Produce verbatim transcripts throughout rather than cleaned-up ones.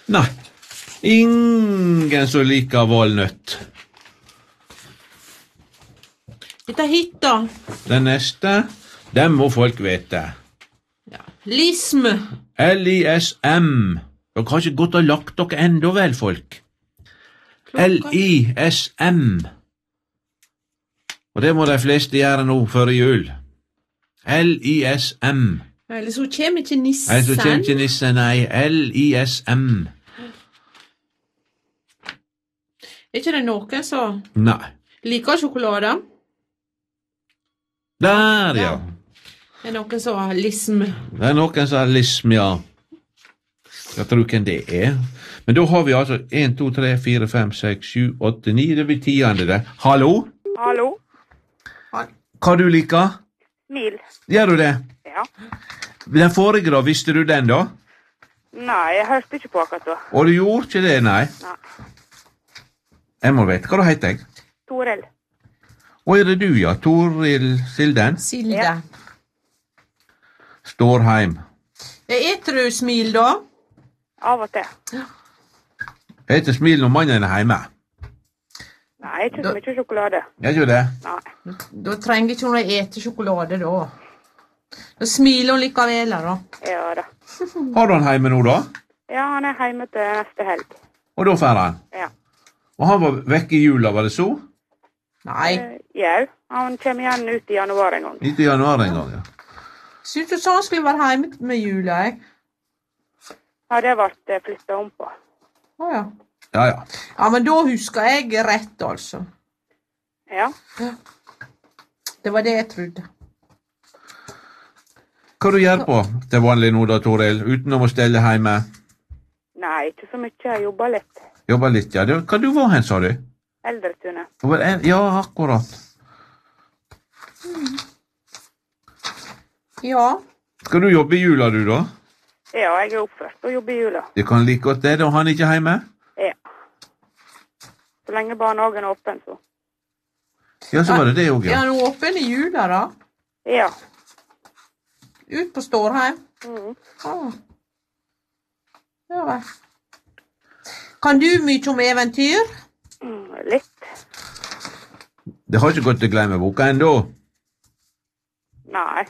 Nei, ingen som liker valnøtt. Dette hit da. Den neste, den må folk vite. Ja. Lism. L I S M. Dere har ikke gått og lagt dere enda vel, folk. L I S M. Og det må de fleste gjøre nå før jul. L I S M. Eller så kommer ikke nissen. Eller så kommer ikke nissen, nei. L I S M. Er ikke det noen som Nei. liker sjokolade? Der, ja. Det er noen som har lism. Det er noen som har lism, ja. Jeg tror ikke det er. Men da har vi altså en, to, tre, fire, fem, seks, sju, åtte, ni. Det blir tiende det. Hallo? Hallo? Hva du liker? Smil. Gjør du det? Ja. Den forrige da, visste du den da? Nei, jeg hørte ikke på akkurat da. Og du gjorde ikke det, nei? Nei. Jeg må vite, hva du heter jeg? Torell. Og er det du, ja? Toril Silden? Silde. Ja. Stårheim. Er etru smil da? Av og til. Jeg heter Smil når mannen er hjemme. Nei, ikke så mye sjokolade. Jeg gjør det. Nei. Da trenger ikke hun å ete sjokolade da. Da smiler hun likevel da. Ja da. Har du han hjemme nå da? Ja, han er hjemme til neste helg. Og da fer han? Ja. Og han var vekk i jula, var det så? Nei. Eh, ja, han kommer igjen ut i januar en gang. Litt i januar en gang, ja. Synes du så han skulle være hjemme med jula, jeg? Har det vært eh, flyttet om på? Åja. Ja, ja. Ja, men da husker jeg rett, altså. Ja. Det var det jeg trodde. Hva du gjør på til vanlig nå da, Toril, utenom å stelle hjemme? Nei, ikke så mye. Jeg jobber litt. Jobber litt, ja. Det- Hva du var hen, sa du? Eldretunet. Det var en- Ja, akkurat. Ja. Skal du jobbe i jula, du da? Ja, jeg er oppført og jobber i jula. Det kan like godt det, da han ikke er hjemme. Ja. Så lenge barnehagen er åpen, så. Ja, så var det det også, Er ja. han åpen i jula, da? Ja. Ut på Stårheim? Mm. Ah. Ja, vel. Kan du mye om eventyr? Mm, litt. Det har ikke gått til glemmeboka enda. Nei.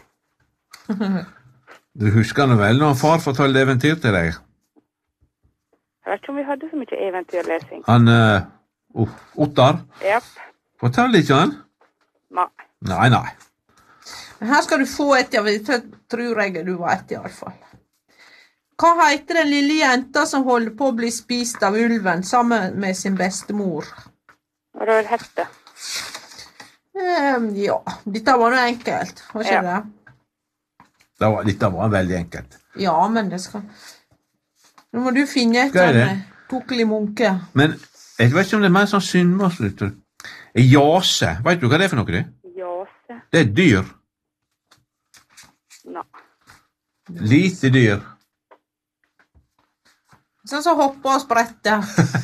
Du husker nå vel når far fortalte eventyr til deg? Jeg vet ikke om vi hadde så mye eventyrlesing. Han, uh, uh, Ottar, Japp. fortalte ikke han? Nei. Nei, nei. Men her skal du få et, ja, det tror jeg du vet i alle fall. Hva heter den lille jenta som holder på å bli spist av ulven sammen med sin bestemor? Rødhette. Ehm, ja, dette var noe enkelt, var ikke Ja. det? Det var, dette var veldig enkelt. Ja, men det skal... Nå må du finne et Hva er det? sånn Tukli Munke. Men jeg vet ikke om det er mer sånn syndmålslutter. Jase, vet du hva det er for noe? Det, Jase. det er dyr. Nei. Lite dyr. Sånn som hopper og spretter.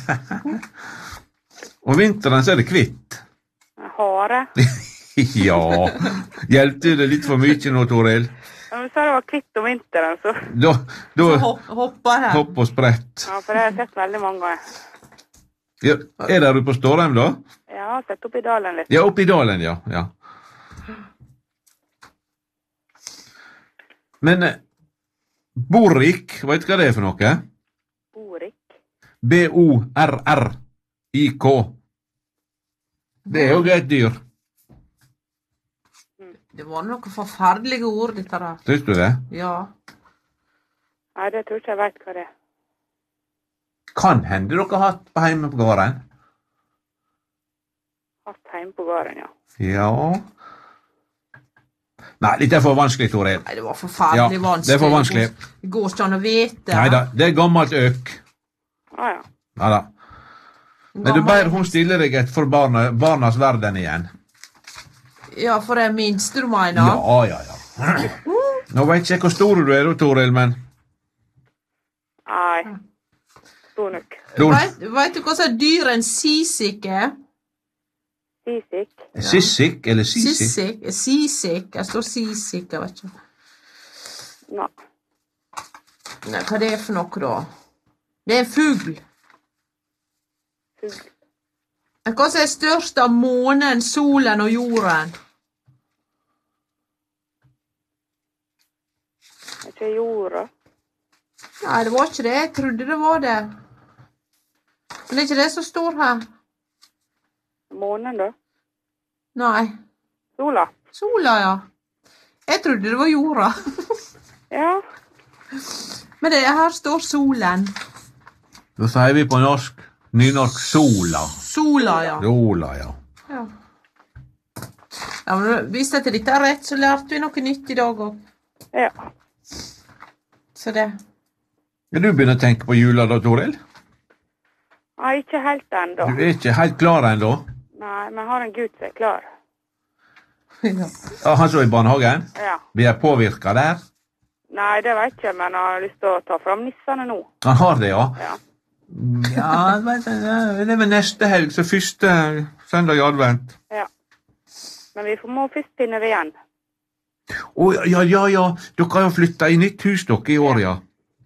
Og vinteren så er det kvitt. Hare. Ja, hjelpte det litt for mye nå, Toril? Ja, men så det var kvitt om vinteren, så. Da, da Så hopp, hopper her. hopp og sprett. Ja, for det har jeg sett veldig mange ganger. Ja, er der du på Stårheim da? Jeg har sett opp i dalen litt. Ja, oppe i dalen, ja. ja. Men eh, Borrik, vet du hva det er for noe? Borik. B O R R I K. Det er jo et dyr. Det var noen forferdelige ord, dette der. Syns du det? Ja. Nei, det tror ikke jeg vet hva det er. Kan hende dere har hatt på hjemme på gården. Hatt hjemme på gården, ja. Ja. Nei, dette er for vanskelig, Toril. Nei, det var forferdelig Ja, vanskelig. det er for vanskelig. Det går ikke an å vite. Neida, det er gammelt øk. Å ja. Neida. Men du ber hun stille deg et for barna, barnas verden igjen. Ja, for det minste du mener. Ja, ja, ja. Nå vet ikke jeg hvor stor du er, Toril, men... Nei. Stor nok. Stor. Vet, vet du hva som dyr en sisik er? Sisik. Sissik, eller sisik? Sisik. Sisik. Jeg står sisik, jeg vet ikke. Nei. Nei, hva er det for noe da? Det er en fugl. Fugl. Hva som er størst av månen, solen og jorden? Ikke jorda. Nei, det var ikke det. Jeg trodde det var det. Men det er ikke det som står her. Månen, da? Nei. Sola. Sola, ja. Jeg trodde det var jorda. Ja. Men det her står solen. Da sier vi på norsk, nynorsk, sola. Sola, ja. Sola, ja. Ja, ja men hvis dette er rett, så lærte vi noe nytt i dag også. Ja. Så det. Ja, du begynner å tenke på jula da, Toril? Nei, ikke helt enda. Du er ikke helt klar ennå? Nei, men jeg har en gutt som er klar. Ja. Ja, han som er i barnehagen? Ja. Vi er påvirket der? Nei, det vet jeg ikke, men jeg har lyst til å ta fram nissene nå. Han har det, ja. Ja. Ja, vet jeg, det er vel neste helg, så første søndag i advent. Ja. Men vi må først finne det igjen. Å, ja, ja, ja, dere har jo flyttet i nytt hus, dere, i år, ja.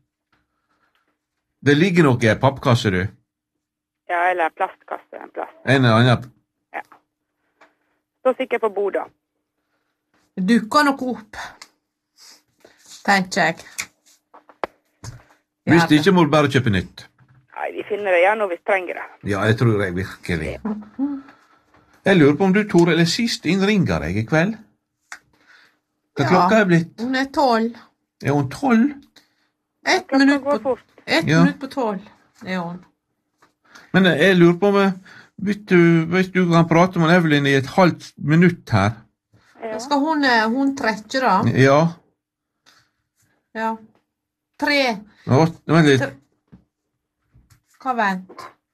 Det ligger noe i en pappkasse, du. Ja, eller plastkasse en plass. En eller annen. Ja. Står sikkert på bordet. Dukker noe opp. Tenker jeg. Hvis det ikke må du bare kjøpe nytt. Nei, vi finner det igjen når vi trenger det. Ja, jeg tror jeg virkelig. Jeg lurer på om du, Toril, er sist innringer deg i kveld? Hva Ja. klokka er blitt? Hun er tolv. Er hun tolv? Ett Klokka minutt går på, fort. ett Ja. minutt på tolv er hun. Men jeg lurer på om jeg- hvis du, hvis du kan prate med Evelyn i et halvt minutt her. Ja. Da skal hun, eh, hun trekke da. Ja. Ja. Tre. Å, vent litt. Hva vent?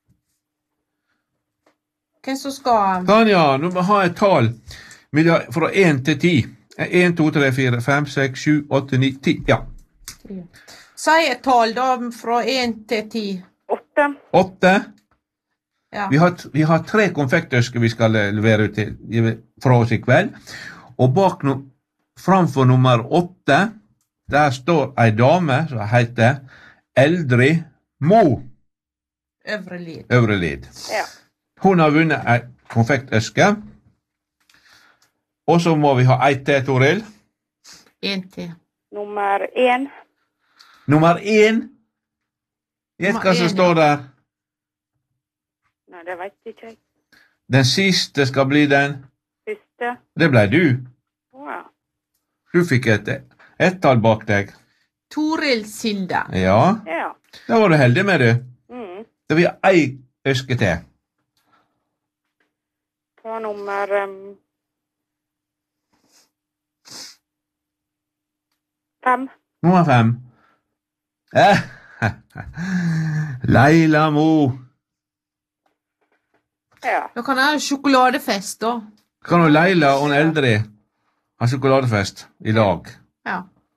Hvem som skal... Tanja, nå må jeg ha et tall. Vil jeg- Fra én til ti. én, to, tre, fire, fem, seks, sju, åtte, ni, ti. Ja. Si et tall da, fra én til ti. Åtte. Åtte. Ja. Vi har, vi har tre konfektøsker vi skal levere ut til, fra oss i kveld. Og bak no, framfor nummer åtte, der står ei dame som heter Eldrid Mo Øvre lid. Øvre Lid. Ja. Hun har vunnet ei konfektøske. Og så må vi ha ei til, Toril. En til. Nummer én. Nummer én. Gjett Nummer hva som én, står der. Nei, det vet ikke jeg. Den siste skal bli den. Første. Det ble du. Å ja. Du fikk et ett-tall bak deg. Toril Silde. Ja, Ja. da var du heldig med det. Mm. Da vil jeg ei øske til. Ta nummer um, fem. Nummer fem. Eh, Leila Mo. Ja. Da kan jeg ha sjokoladefest da. Kan du Leila og en eldre ha sjokoladefest i lag? Ja.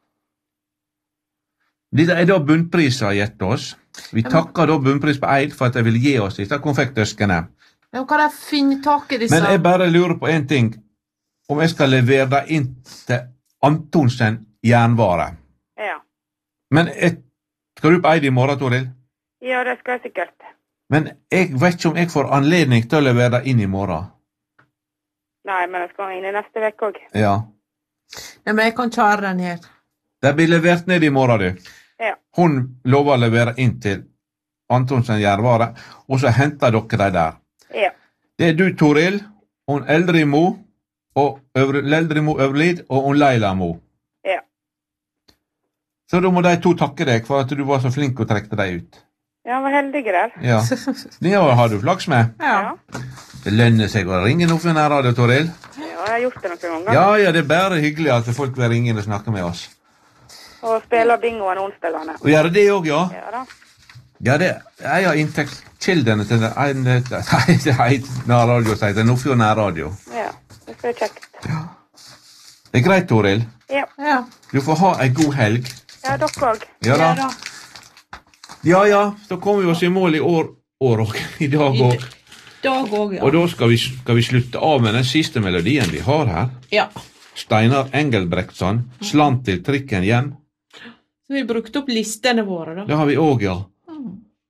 Dette er da bunnpriser gitt oss. Vi takker da bunnpris på Eid for at de vil gi oss disse konfektøskene. Da kan jeg finne tak i disse. Men jeg bare lurer på en ting. Om jeg skal levere det inn til Antonsen jernvare. Ja. Men jeg, skal du på Eid i morgen, Toril? Ja, det skal jeg sikkert. Men jeg vet ikke om jeg får anledning til å levere det inn i morgen. Nei, men jeg skal inn i neste vekk også. Ja. Ja, men jeg kan kjøre den her. Det blir levert ned i morgen, du. Ja. Hun lover å levere inn til Antonsen jernvare, og så henter dere de der. Ja. Det er du, Toril, og hun Eldrid Mo, og Øvre, Eldrid Mo Øverlid, og hun Leila Mo. Ja. Så da må de to takke deg for at du var så flink å trekke deg ut. Ja, var heldige der. Ja. Det har du flaks med. Ja. Det lønner seg å ringe noe for en radio, Toril. Ja, jeg har gjort det noen ganger. Ja, ja, det er bare hyggelig at folk vil ringe inn og snakke med oss. Og spiller bingoen onsdagene. Og gjør det også, ja. Ja da. Ja, det er jo inntektskildene til en, nei, det er en nærradio, sier det. Nordfjord nærradio. Ja, det er kjekt. Det er greit, Toril. Ja. Ja. Du får ha en god helg. Ja, dere også. Ja da. Ja, ja, så kommer vi oss i mål i år, år og i dag I òg. dag òg, ja. Og da skal vi, skal vi slutte av med den siste melodien vi har her. Ja. Steinar Engelbrektsson, 'Slant til trikken hjem'. Så vi brukte opp listene våre, da. Det har vi òg, ja.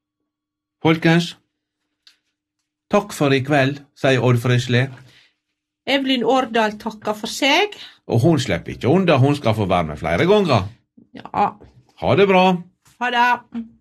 Folkens, takk for i kveld, sier Odd Frisli. Evelyn Årdal takker for seg. Og hun slipper ikke unna, hun skal få være med flere ganger. Ja, Ha det bra. ha det.